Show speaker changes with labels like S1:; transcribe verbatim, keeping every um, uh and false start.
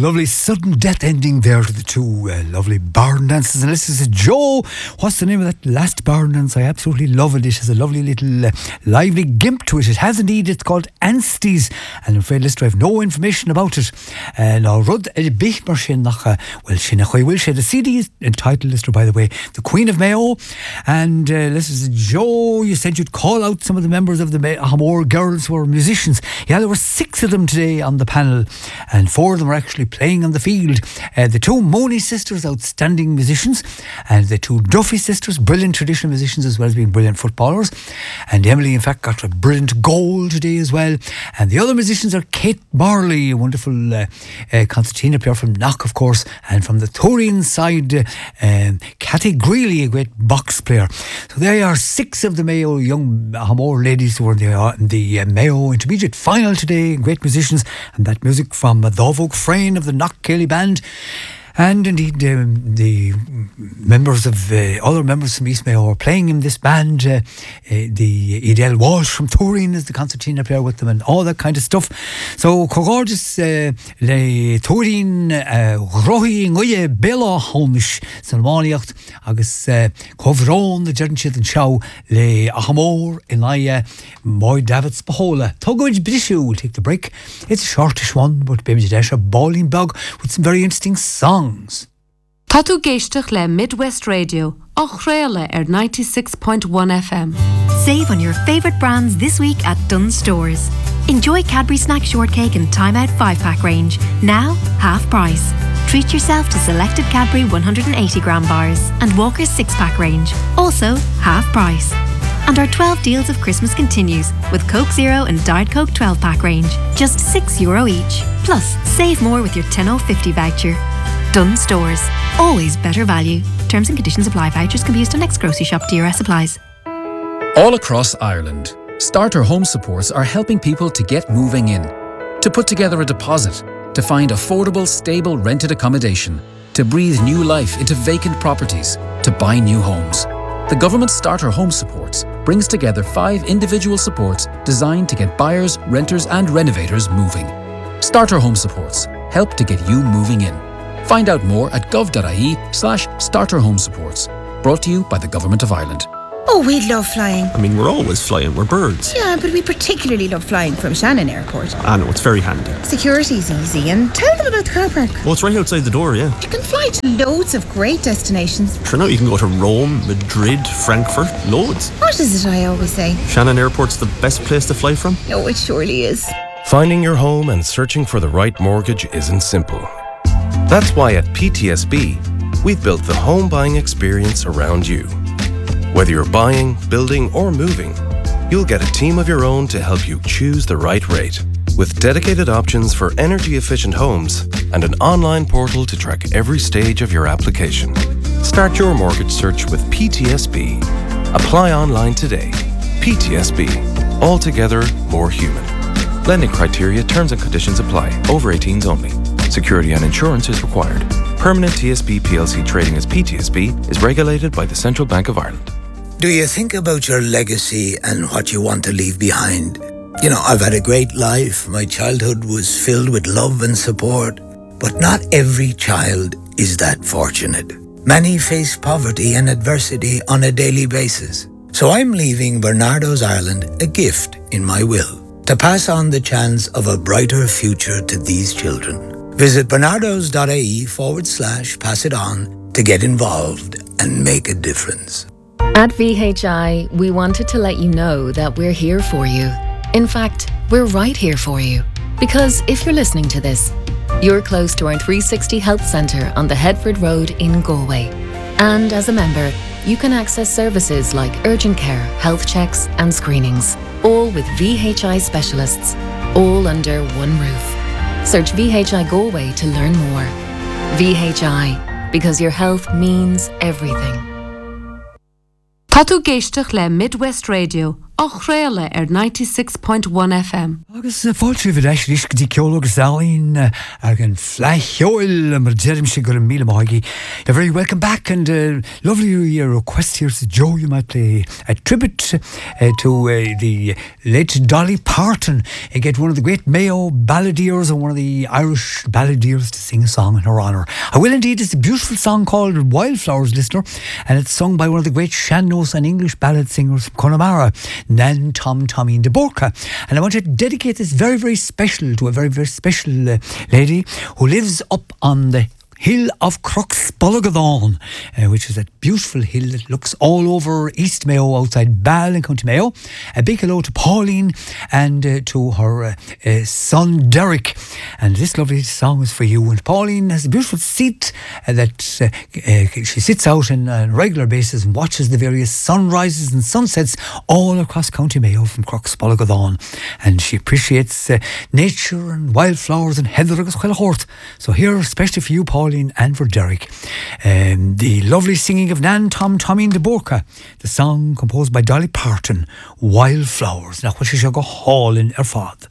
S1: lovely sudden death ending there to the two uh, lovely barn dances. And this is Joe. What's the name of that last barn dance? I absolutely love it. It has a lovely little uh, lively gimp to it. It has indeed. It's called Anstey's. And I'm afraid, Lister, I have no information about it. Uh, now, Rud Bich mar sin nach, uh, well, sin nach will she. The C D is entitled, Lister, by the way, The Queen of Mayo. And uh, this is Joe. You said you'd call out some of the members of the Hamor girls who are musicians. Yeah, there were six of them today on the panel. And four of them are actually playing on the field. Uh, the two Mooney sisters, outstanding musicians, and the two Duffy sisters, brilliant traditional musicians as well as being brilliant footballers. And Emily, in fact, got a brilliant goal today as well. And the other musicians are Kate Barley, a wonderful uh, uh, concertina player from Knock, of course, and from the Thurian side, uh, um, Cathy Greeley, a great box player. So there are six of the Mayo young Hamor ladies who were in the, uh, in the uh, Mayo Intermediate final today, great musicians, and that music from uh, Dovog Frayne of the Knock Kelly Band. And indeed, um, the members of uh, other members from East Mayo are playing in this band. Uh, uh, the Edel Walsh from Turin is the concertina player with them, and all that kind of stuff. So, gorgeous uh, le Turin rohi ngoye bela honish Salmaniacht agus Covrone the Judge and Show le Ahamor in Aya Moy Davids Bahola. Togwich Brishu will take the break. It's a shortish one, but baby Dash a bowling bug with some very interesting songs.
S2: Tatu géisteach le Midwest Radio, och réile ar ninety-six point one F M.
S3: Save on your favourite brands this week at Dunnes Stores. Enjoy Cadbury Snack Shortcake and Time Out five pack range, now half price. Treat yourself to selected Cadbury one hundred eighty gram bars and Walker's six pack range, also half price. And our twelve deals of Christmas continues with Coke Zero and Diet Coke twelve pack range, just six euro each. Plus, save more with your ten oh fifty voucher. Dunnes Stores, always better value. Terms and conditions apply. Vouchers can be used on next grocery shop. D R S applies.
S4: All across Ireland, Starter Home Supports are helping people to get moving in, to put together a deposit, to find affordable, stable rented accommodation, to breathe new life into vacant properties, to buy new homes. The government Starter Home Supports brings together five individual supports designed to get buyers, renters and renovators moving. Starter Home Supports help to get you moving in. Find out more at gov.ie slash starter home supports. Brought to you by the Government of Ireland.
S5: Oh, we love flying.
S6: I mean, we're always flying. We're birds.
S5: Yeah, but we particularly love flying from Shannon Airport.
S6: I know, it's very handy.
S5: Security's easy, and tell them about the car park.
S6: Well, it's right outside the door, yeah.
S5: You can fly to loads of great destinations.
S6: Sure, now you can go to Rome, Madrid, Frankfurt, loads.
S5: What is it I always say?
S6: Shannon Airport's the best place to fly from.
S5: Oh, it surely is.
S7: Finding your home and searching for the right mortgage isn't simple. That's why at P T S B, we've built the home buying experience around you. Whether you're buying, building, or moving, you'll get a team of your own to help you choose the right rate. With dedicated options for energy-efficient homes and an online portal to track every stage of your application. Start your mortgage search with P T S B. Apply online today. P T S B. Altogether more human. Lending criteria, terms and conditions apply. Over eighteens only. Security and insurance is required. Permanent T S B P L C trading as P T S B is regulated by the Central Bank of Ireland.
S8: Do you think about your legacy and what you want to leave behind? You know, I've had a great life. My childhood was filled with love and support. But not every child is that fortunate. Many face poverty and adversity on a daily basis. So I'm leaving Bernardo's Ireland a gift in my will to pass on the chance of a brighter future to these children. Visit bernardos.ie forward slash pass it on to get involved and make a difference.
S9: At V H I, we wanted to let you know that we're here for you. In fact, we're right here for you. Because if you're listening to this, you're close to our three sixty Health Centre on the Headford Road in Galway. And as a member, you can access services like urgent care, health checks and screenings, all with V H I specialists, all under one roof. Search V H I Galway to learn more. V H I, because your health means everything.
S2: Tatu géisteach le Midwest Radio, ach réile ar ninety-six point one F M.
S1: Agus fáiltrí bhid eis ríos go dtí ceolalagus dálaín ar an fleithheoil mar deirm sé go an míle maithí. You're very welcome back, and uh, lovely your request here. So Joe, you might play a tribute uh, to uh, the late Dolly Parton and get one of the great Mayo balladeers and one of the Irish balladeers to sing a song in her honour. I will indeed. It's a beautiful song called Wildflowers, listener, and it's sung by one of the great Shannos and English ballad singers from Connemara, Nan Tom Tommy de Borca. And I want to dedicate this very, very special to a very, very special uh, lady who lives up on the hill of Croxbolgathon, uh, which is a beautiful hill that looks all over East Mayo outside Ball in County Mayo. A big hello to Pauline and uh, to her uh, uh, son Derek. And this lovely song is for you. And Pauline has a beautiful seat uh, that uh, uh, she sits out on a regular basis and watches the various sunrises and sunsets all across County Mayo from Croxbolgathon. And she appreciates uh, nature and wildflowers and heather agus chuile hort. So here, especially for you, Pauline, and for Derek, um, the lovely singing of Nan Tom Tommy de Borca, the song composed by Dolly Parton, Wildflowers. Now, what she shall go haul in her fad.